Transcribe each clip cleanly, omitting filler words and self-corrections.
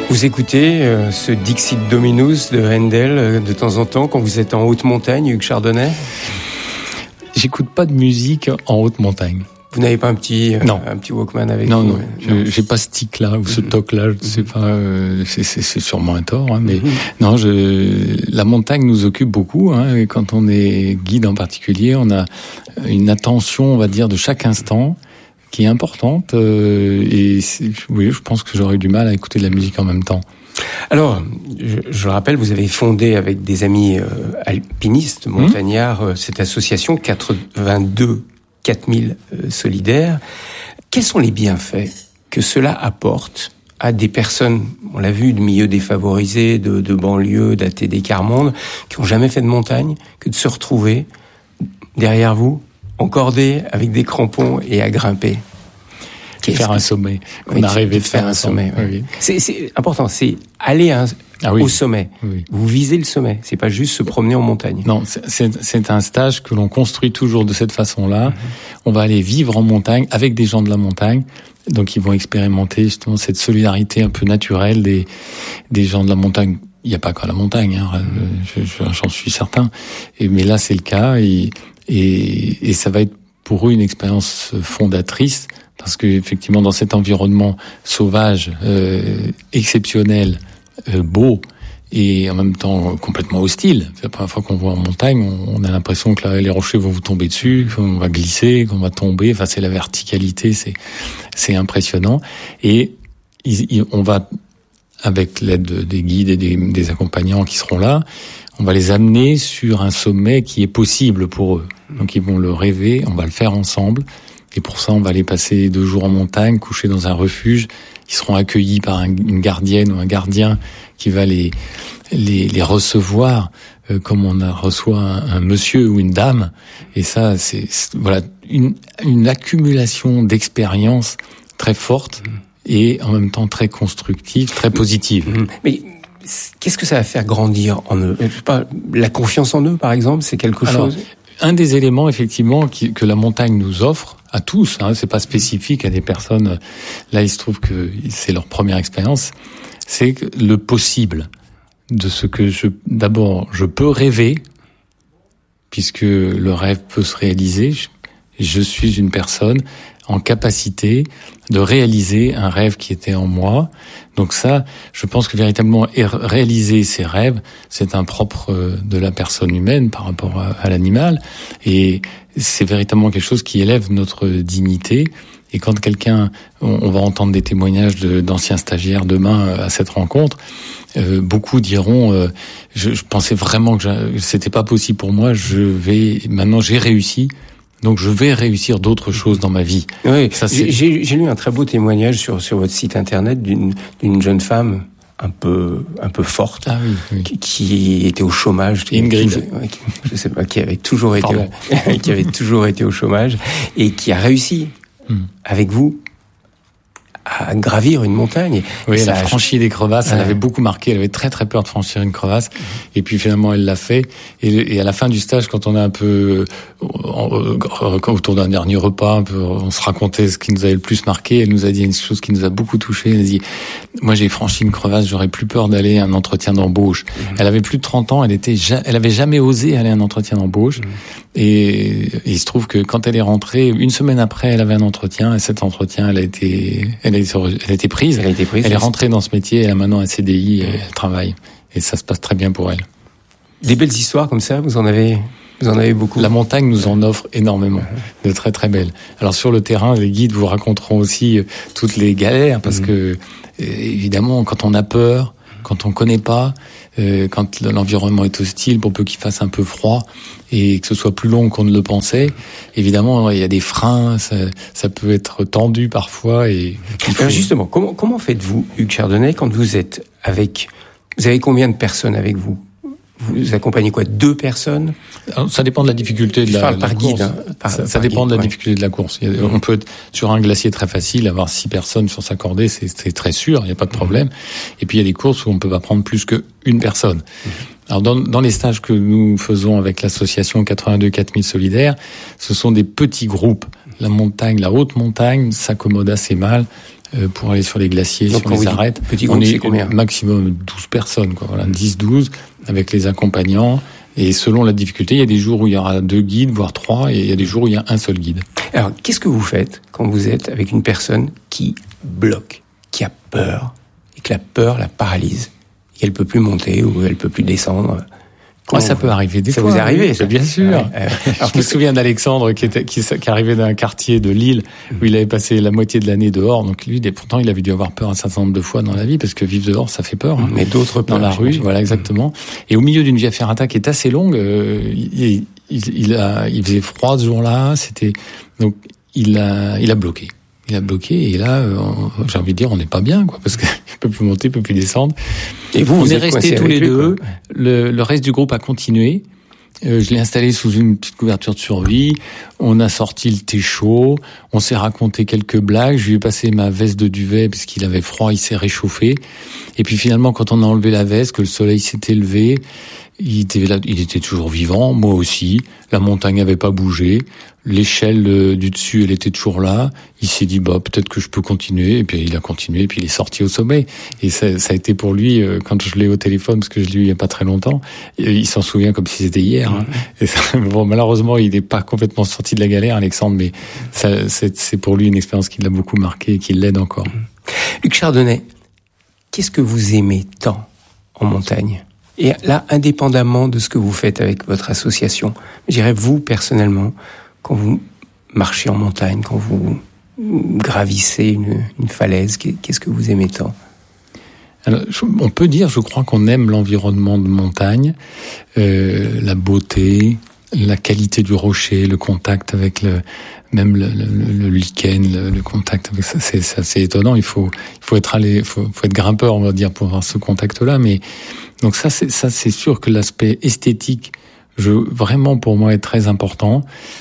Vous écoutez ce Dixit Dominus de Handel de temps en temps quand vous êtes en haute montagne, Hugues Chardonnay? J'écoute pas de musique en haute montagne. Vous n'avez pas un petit Walkman avec vous? Non, j'ai pas ce tic-là ou ce toc-là. Je sais pas, c'est sûrement un tort, hein, mais non, la montagne nous occupe beaucoup. Hein, et quand on est guide en particulier, on a une attention, on va dire, de chaque instant qui est importante. Oui, je pense que j'aurais eu du mal à écouter de la musique en même temps. Alors, je le rappelle, vous avez fondé avec des amis alpinistes, montagnards, cette association 4000 solidaires. Quels sont les bienfaits que cela apporte à des personnes, on l'a vu, de milieux défavorisés, de banlieues, d'ATD Quart-Monde, qui n'ont jamais fait de montagne, que de se retrouver derrière vous, encordés avec des crampons et à grimper? Faire un sommet. On a rêvé de faire un sommet. Oui. C'est important, c'est aller au sommet. Oui. Vous visez le sommet, c'est pas juste se promener en montagne. Non, c'est un stage que l'on construit toujours de cette façon-là. On va aller vivre en montagne avec des gens de la montagne. Donc ils vont expérimenter justement cette solidarité un peu naturelle des gens de la montagne. Il n'y a pas qu'à la montagne, hein, j'en suis certain. Mais là, c'est le cas et ça va être pour eux une expérience fondatrice. Parce que effectivement, dans cet environnement sauvage, exceptionnel, beau et en même temps complètement hostile. C'est la première fois qu'on voit en montagne, on a l'impression que là, les rochers vont vous tomber dessus, qu'on va glisser, qu'on va tomber. Enfin, c'est la verticalité, c'est impressionnant. Et on va, avec l'aide des guides et des accompagnants qui seront là, on va les amener sur un sommet qui est possible pour eux. Donc, ils vont le rêver, on va le faire ensemble. Et pour ça, on va les passer 2 jours en montagne, coucher dans un refuge. Ils seront accueillis par une gardienne ou un gardien qui va les recevoir comme on reçoit un monsieur ou une dame. Et ça, c'est voilà une accumulation d'expériences très forte et en même temps très constructive, très positive. Mais qu'est-ce que ça va faire grandir en eux? Je sais pas, la confiance en eux, par exemple, c'est quelque chose. Un des éléments, effectivement, que la montagne nous offre, à tous, hein, c'est pas spécifique à des personnes, là il se trouve que c'est leur première expérience, c'est le possible de ce que d'abord je peux rêver, puisque le rêve peut se réaliser, je suis une personne en capacité de réaliser un rêve qui était en moi. Donc ça, je pense que véritablement réaliser ses rêves, c'est un propre de la personne humaine par rapport à l'animal. Et c'est véritablement quelque chose qui élève notre dignité. Et quand on va entendre des témoignages d'anciens stagiaires demain à cette rencontre, beaucoup diront je pensais vraiment que c'était pas possible pour moi, maintenant j'ai réussi. Donc je vais réussir d'autres choses dans ma vie. Oui, ça, j'ai lu un très beau témoignage sur votre site internet d'une jeune femme un peu forte, qui était au chômage, Ingrid, je sais pas, qui avait toujours été au chômage et qui a réussi avec vous à gravir une montagne. Oui, elle a franchi des crevasses, elle avait beaucoup marqué, elle avait très très peur de franchir une crevasse, et puis finalement elle l'a fait, et à la fin du stage, quand on a un peu, autour d'un dernier repas, on se racontait ce qui nous avait le plus marqué, elle nous a dit une chose qui nous a beaucoup touché, elle a dit, moi j'ai franchi une crevasse, j'aurais plus peur d'aller à un entretien d'embauche. Elle avait plus de 30 ans, elle avait jamais osé aller à un entretien d'embauche, et il se trouve que quand elle est rentrée, une semaine après, elle avait un entretien, et cet entretien, elle a été prise. Elle est rentrée dans ce métier, elle a maintenant un CDI, elle travaille. Et ça se passe très bien pour elle. Des belles histoires comme ça, vous en avez beaucoup? La montagne nous en offre énormément, de très très belles. Alors sur le terrain, les guides vous raconteront aussi toutes les galères, parce que évidemment, quand on a peur, quand on connaît pas, quand l'environnement est hostile, pour peu qu'il fasse un peu froid et que ce soit plus long qu'on ne le pensait, évidemment il y a des freins, ça peut être tendu parfois. Et alors justement, comment faites-vous, Hugues Chardonnay, quand vous êtes vous avez combien de personnes avec vous? Vous accompagnez quoi? 2 personnes? Alors, ça dépend de la difficulté de la guide, course. Ça dépend de la difficulté de la course. On peut être sur un glacier très facile, avoir 6 personnes sur sa cordée, c'est très sûr, il n'y a pas de problème. Et puis il y a des courses où on ne peut pas prendre plus qu'une personne. Alors dans les stages que nous faisons avec l'association 4000 solidaires, ce sont des petits groupes. La haute montagne s'accommode assez mal. pour aller sur les glaciers, donc, sur les arêtes. Petit groupe, c'est combien ? Maximum 12 personnes, quoi. Voilà, 10-12 avec les accompagnants. Et selon la difficulté, il y a des jours où il y aura 2 guides, voire 3, et il y a des jours où il y a un seul guide. Alors, qu'est-ce que vous faites quand vous êtes avec une personne qui bloque, qui a peur, et que la peur la paralyse, et qu'elle peut plus monter ou elle peut plus descendre ? Ça peut arriver des fois. Ça vous est arrivé, ça ? Bien sûr. Ouais. Alors, je me souviens d'Alexandre qui arrivait d'un quartier de Lille où il avait passé la moitié de l'année dehors. Donc lui, pourtant, il avait dû avoir peur un certain nombre de fois dans la vie parce que vivre dehors, ça fait peur. Mais d'autres peurs. Dans la rue, voilà, exactement. Et au milieu d'une via ferrata qui est assez longue, il faisait froid ce jour-là. Donc il a bloqué. Il a bloqué et là, j'ai envie de dire, on n'est pas bien, quoi, parce qu'il peut plus monter, peut plus descendre. Et vous on est restés tous les deux. Le reste du groupe a continué. Je l'ai installé sous une petite couverture de survie. On a sorti le thé chaud. On s'est raconté quelques blagues. Je lui ai passé ma veste de duvet parce qu'il avait froid. Il s'est réchauffé. Et puis finalement, quand on a enlevé la veste, que le soleil s'était levé, il était toujours vivant. Moi aussi. La montagne n'avait pas bougé. L'échelle du dessus, elle était toujours là. Il s'est dit, peut-être que je peux continuer. Et puis il a continué. Et puis il est sorti au sommet. Et ça a été pour lui, quand je l'ai au téléphone, parce que je l'ai eu il y a pas très longtemps, il s'en souvient comme si c'était hier. Hein. Et malheureusement, il n'est pas complètement sorti de la galère, Alexandre, mais c'est pour lui une expérience qui l'a beaucoup marqué et qui l'aide encore. Hugues Chardonnay, qu'est-ce que vous aimez tant en montagne ? Et là, indépendamment de ce que vous faites avec votre association, je dirais vous, personnellement, quand vous marchez en montagne, quand vous gravissez une falaise, qu'est-ce que vous aimez tant ? Alors, on peut dire, je crois qu'on aime l'environnement de montagne, la beauté, la qualité du rocher, le contact avec le lichen, le contact avec ça, c'est assez étonnant. Il faut être grimpeur, on va dire, pour avoir ce contact-là. Mais donc ça, c'est sûr que l'aspect esthétique, vraiment pour moi est très important.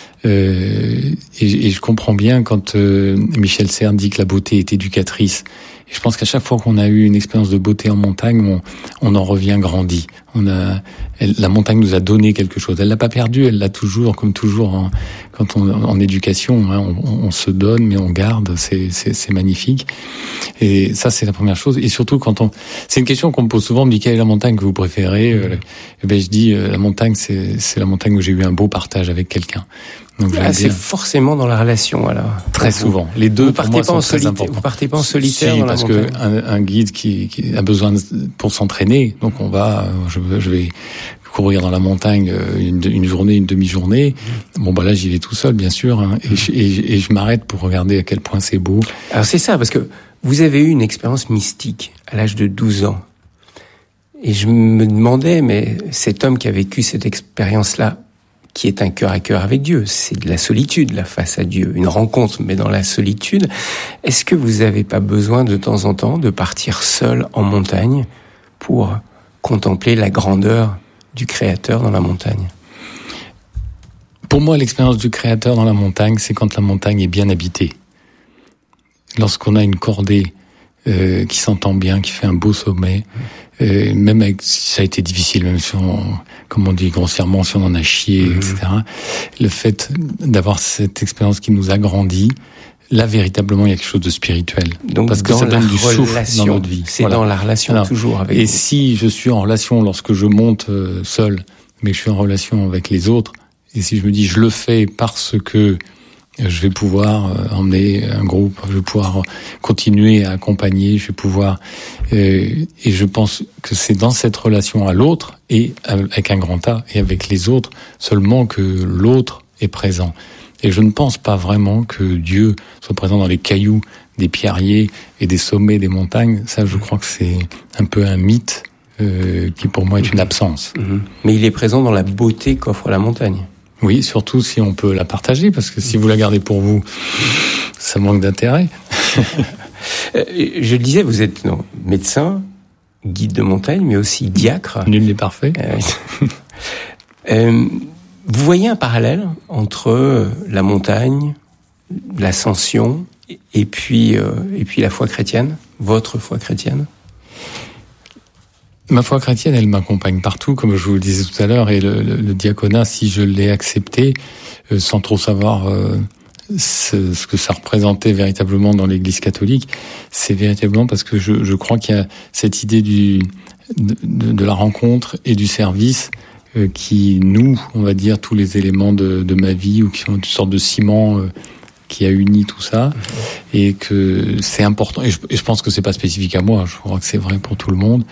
Et je comprends bien quand Michel Serres dit que la beauté est éducatrice. Et je pense qu'à chaque fois qu'on a eu une expérience de beauté en montagne, on en revient grandi. La montagne nous a donné quelque chose. Elle l'a pas perdu, elle l'a toujours, comme toujours quand on en éducation, hein, on se donne mais on garde. C'est magnifique. Et ça, c'est la première chose. Et surtout c'est une question qu'on me pose souvent. On me dit quelle est la montagne que vous préférez Et je dis la montagne, c'est la montagne où j'ai eu un beau partage avec quelqu'un. Donc c'est forcément dans la relation, alors. Très souvent. Les deux, vous partez pas en solitaire. Vous partez pas en solitaire dans la montagne. Parce que un guide qui a besoin pour s'entraîner, donc je vais courir dans la montagne une journée, une demi-journée. Là j'y vais tout seul, bien sûr, hein, et je m'arrête pour regarder à quel point c'est beau. Alors c'est ça, parce que vous avez eu une expérience mystique à l'âge de 12 ans. Et je me demandais, mais cet homme qui a vécu cette expérience-là, qui est un cœur à cœur avec Dieu, c'est de la solitude, là, face à Dieu, une rencontre, mais dans la solitude. Est-ce que vous n'avez pas besoin de temps en temps de partir seul en montagne pour contempler la grandeur du Créateur dans la montagne ? Pour moi, l'expérience du Créateur dans la montagne, c'est quand la montagne est bien habitée. Lorsqu'on a une cordée qui s'entend bien, qui fait un beau sommet, même si ça a été difficile, même si comme on dit grossièrement, si on en a chié, etc. Le fait d'avoir cette expérience qui nous agrandit, là, véritablement, il y a quelque chose de spirituel. Donc, parce que ça donne du souffle dans notre vie. C'est dans la relation toujours avec vous. Si je suis en relation lorsque je monte seul, mais je suis en relation avec les autres, et si je me dis je le fais parce que je vais pouvoir emmener un groupe, je vais pouvoir continuer à accompagner, je vais pouvoir... et je pense que c'est dans cette relation à l'autre, et avec un grand A, et avec les autres, seulement que l'autre est présent. Et je ne pense pas vraiment que Dieu soit présent dans les cailloux des pierriers et des sommets des montagnes. Ça, je crois que c'est un peu un mythe qui, pour moi, est une absence. Mais il est présent dans la beauté qu'offre la montagne. Oui, surtout si on peut la partager, parce que si vous la gardez pour vous, ça manque d'intérêt. Je le disais, vous êtes médecin, guide de montagne, mais aussi diacre. Nul n'est parfait. Vous voyez un parallèle entre la montagne, l'ascension, et puis la foi chrétienne, votre foi chrétienne ? Ma foi chrétienne, elle m'accompagne partout, comme je vous le disais tout à l'heure, et le diaconat, si je l'ai accepté, sans trop savoir ce que ça représentait véritablement dans l'Église catholique, c'est véritablement parce que je crois qu'il y a cette idée de la rencontre et du service qui noue, on va dire, tous les éléments de ma vie, ou qui sont une sorte de ciment qui a uni tout ça, et que c'est important. Et je pense que c'est pas spécifique à moi. Je crois que c'est vrai pour tout le monde.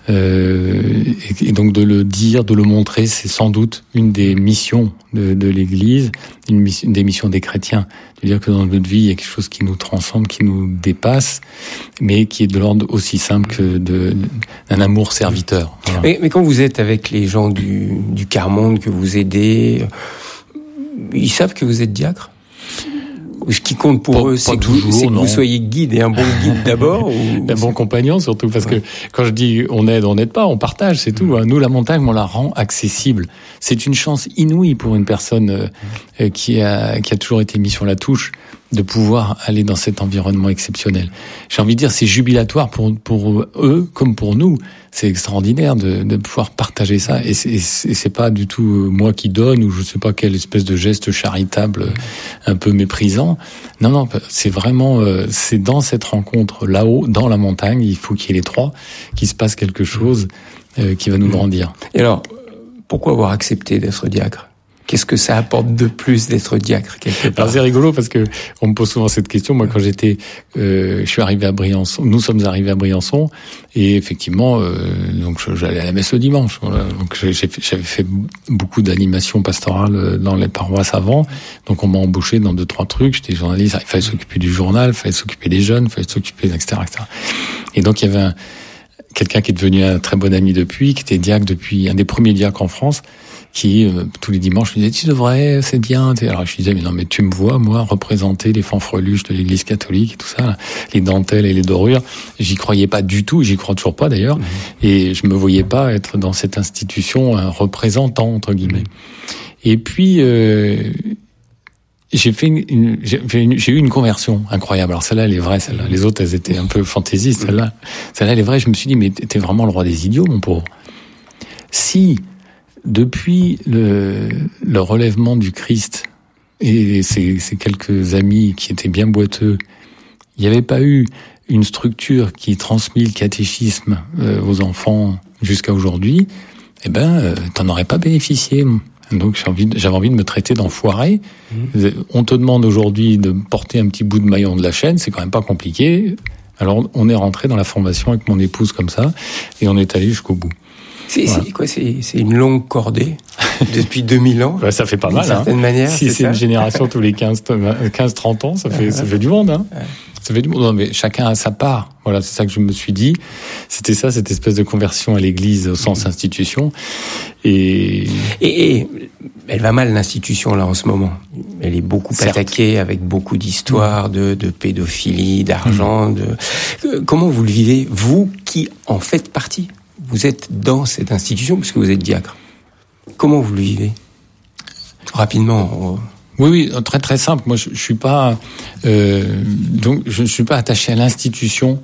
Et donc de le dire, de le montrer, c'est sans doute une des missions de l'Église, une des missions des chrétiens. De dire que dans notre vie, il y a quelque chose qui nous transcende, qui nous dépasse, mais qui est de l'ordre aussi simple que d'un amour serviteur. Voilà. Mais quand vous êtes avec les gens du quart-monde, que vous aidez, ils savent que vous êtes diacre ? Ce qui compte pour eux, c'est que vous soyez guide, et un bon guide d'abord, ou un bon compagnon surtout, parce que quand je dis on n'aide pas, on partage, c'est tout. Nous, la montagne, on la rend accessible. C'est une chance inouïe pour une personne qui a toujours été mise sur la touche, de pouvoir aller dans cet environnement exceptionnel. J'ai envie de dire, c'est jubilatoire pour eux comme pour nous. C'est extraordinaire de pouvoir partager ça. Et c'est pas du tout moi qui donne, ou je sais pas quelle espèce de geste charitable un peu méprisant. Non, c'est vraiment, c'est dans cette rencontre là-haut, dans la montagne, il faut qu'il y ait les trois, qu'il se passe quelque chose qui va nous grandir. Et alors, pourquoi avoir accepté d'être diacre ? Qu'est-ce que ça apporte de plus d'être diacre quelque part ? Alors c'est rigolo parce que on me pose souvent cette question. Moi, quand je suis arrivé à Briançon, nous sommes arrivés à Briançon, et effectivement, donc j'allais à la messe le dimanche. Voilà. Donc j'avais fait beaucoup d'animations pastorales dans les paroisses avant. Donc on m'a embauché dans 2-3 trucs. J'étais journaliste. Il fallait s'occuper du journal, il fallait s'occuper des jeunes, il fallait s'occuper, etc. Et donc il y avait quelqu'un qui est devenu un très bon ami depuis, qui était diacre depuis, un des premiers diacres en France, qui tous les dimanches me disait tu devrais, c'est bien. Alors je disais mais non, mais tu me vois moi représenter les fanfreluches de l'Église catholique et tout ça, là, les dentelles et les dorures. J'y croyais pas du tout, j'y crois toujours pas d'ailleurs, et je me voyais pas être dans cette institution un représentant entre guillemets. Et puis j'ai eu une conversion incroyable. Alors celle-là elle est vraie, celle-là. Les autres elles étaient un peu fantaisistes. Celle-là elle est vraie. Je me suis dit mais t'es vraiment le roi des idiots mon pauvre. Si depuis le relèvement du Christ et ces quelques amis qui étaient bien boiteux, il n'y avait pas eu une structure qui transmet le catéchisme aux enfants jusqu'à aujourd'hui, t'en aurais pas bénéficié. Donc j'avais envie de me traiter d'enfoiré. On te demande aujourd'hui de porter un petit bout de maillon de la chaîne, c'est quand même pas compliqué. Alors on est rentré dans la formation avec mon épouse comme ça, et on est allé jusqu'au bout. C'est quoi ? C'est une longue cordée depuis 2000 ans. Ça fait pas mal, d'une certaine manière. Si c'est une génération tous les 15-30 ans, ça fait du monde, hein. Ça fait du monde. Non, mais chacun a sa part. Voilà, c'est ça que je me suis dit. C'était ça, cette espèce de conversion à l'Église au sens institution. Et elle va mal, l'institution, là, en ce moment. Elle est beaucoup attaquée, avec beaucoup d'histoires de pédophilie, d'argent. Comment vous le vivez, vous qui en faites partie ? Vous êtes dans cette institution puisque vous êtes diacre. Comment vous le vivez ? Rapidement. Oui, très très simple. Moi, je suis pas donc je ne suis pas attaché à l'institution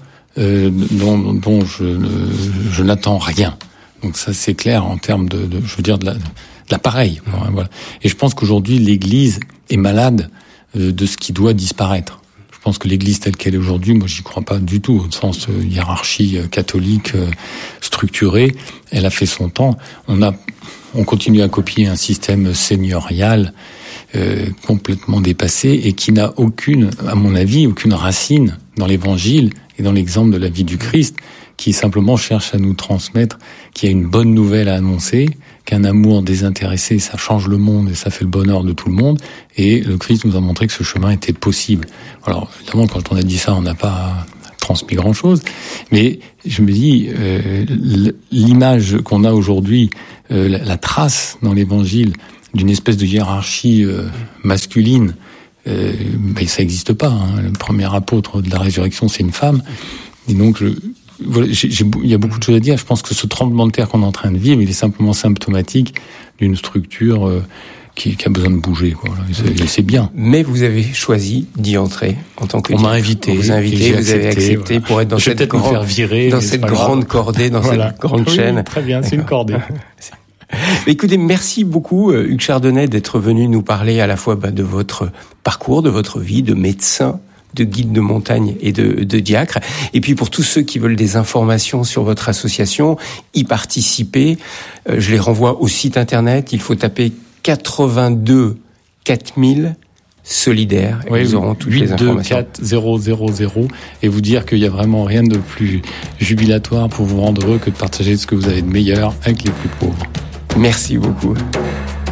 dont je n'attends rien. Donc ça c'est clair en termes de je veux dire de l'appareil. Voilà. Et je pense qu'aujourd'hui l'Église est malade de ce qui doit disparaître. Je pense que l'Église telle qu'elle est aujourd'hui, moi j'y crois pas du tout, au sens hiérarchie catholique structurée. Elle a fait son temps. On continue à copier un système seigneurial complètement dépassé et qui n'a à mon avis, aucune racine dans l'Évangile et dans l'exemple de la vie du Christ, qui simplement cherche à nous transmettre qu'il y a une bonne nouvelle à annoncer, qu'un amour désintéressé, ça change le monde et ça fait le bonheur de tout le monde. Et le Christ nous a montré que ce chemin était possible. Alors, évidemment, quand on a dit ça, on n'a pas transmis grand-chose. Mais je me dis, l'image qu'on a aujourd'hui, la trace dans l'Évangile d'une espèce de hiérarchie masculine, ça n'existe pas. Hein. Le premier apôtre de la résurrection, c'est une femme. Et donc, il y a beaucoup de choses à dire. Je pense que ce tremblement de terre qu'on est en train de vivre, il est simplement symptomatique d'une structure qui a besoin de bouger. Quoi. C'est bien. Mais vous avez choisi d'y entrer en tant que. On m'a invité. Vous avez accepté voilà. Pour être dans cette grande cordée, dans cette grande chaîne. Très bien, c'est une cordée. Écoutez, merci beaucoup Hugues Chardonnay d'être venu nous parler à la fois de votre parcours, de votre vie de médecin, de guide de montagne et de diacre. Et puis pour tous ceux qui veulent des informations sur votre association, y participer, je les renvoie au site internet. Il faut taper 82 4000 solidaires. Et ils auront toutes les informations. 824 000 et vous dire qu'il y a vraiment rien de plus jubilatoire pour vous rendre heureux que de partager ce que vous avez de meilleur avec les plus pauvres. Merci beaucoup.